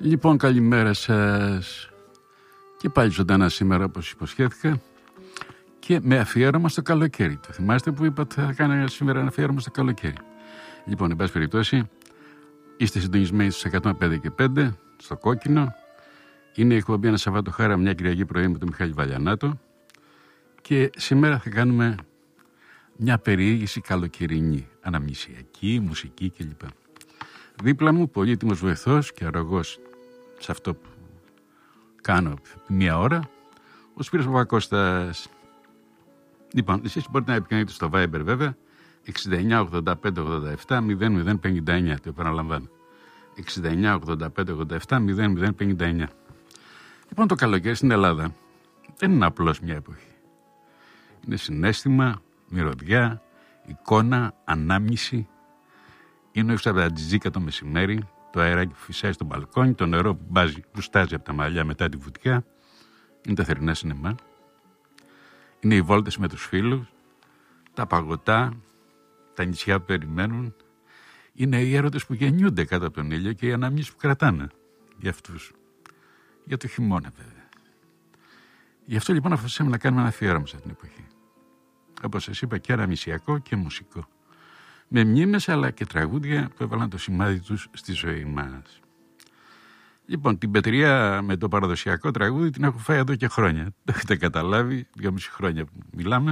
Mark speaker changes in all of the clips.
Speaker 1: Λοιπόν, καλημέρα σας. Και πάλι ζωντανά σήμερα, όπως υποσχέθηκα, και με αφιέρωμα στο καλοκαίρι. Το θυμάστε που είπα ότι θα κάνω σήμερα ένα αφιέρωμα στο καλοκαίρι? Λοιπόν, εν πάση περιπτώσει, είστε συντονισμένοι στους 105 και 5, στο κόκκινο. Είναι η εκπομπή Ένα Σαββατοχάρα, μια Κυριακή πρωί με τον Μιχάλη Βαλιανάτο. Και σήμερα θα κάνουμε μια περιήγηση καλοκαιρινή, αναμνησιακή, μουσική κλπ. Δίπλα μου, πολύτιμος βοηθός και αρρωγός σε αυτό που κάνω μία ώρα, ο Σπύρος Παπακώστας. Λοιπόν, εσείς μπορείτε να επικοινωνείτε στο Viber βέβαια, 69 85 87 0059, το επαναλαμβάνω, 69 85 87 0059. Λοιπόν, το καλοκαίρι στην Ελλάδα δεν είναι απλώς μια εποχή. Είναι συναίσθημα, μυρωδιά, εικόνα, ανάμνηση. Είναι έξω από τα τζιτζίκα το μεσημέρι, το αεράκι που φυσάει στο μπαλκόνι, το νερό που στάζει από τα μαλλιά μετά τη βουτιά. Είναι τα θερινά σινεμά. Είναι οι βόλτες με τους φίλους, τα παγωτά, τα νησιά που περιμένουν. Είναι οι έρωτες που γεννιούνται κάτω από τον ήλιο και οι αναμνήσεις που κρατάνε για αυτούς. Για το χειμώνα βέβαια. Γι' αυτό λοιπόν αποφασίσαμε να κάνουμε ένα αφιέρωμα σε αυτήν την εποχή. Όπως σας είπα, και αναμνησιακό και μουσικό. Με μνήμες αλλά και τραγούδια που έβαλαν το σημάδι τους στη ζωή μας. Λοιπόν, την πετριά με το παραδοσιακό τραγούδι την έχω φάει εδώ και χρόνια. Το έχετε καταλάβει, 2,5 χρόνια που μιλάμε.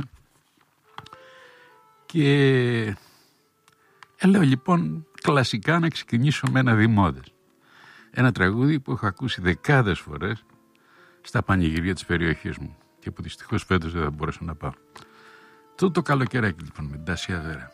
Speaker 1: Και λέω λοιπόν κλασικά να ξεκινήσω με ένα δημόδες. Ένα τραγούδι που έχω ακούσει δεκάδες φορές στα πανηγυρία της περιοχής μου και που δυστυχώς φέτος δεν θα μπορέσω να πάω. Το καλοκαιράκι λοιπόν με την Τάση Αβέρα.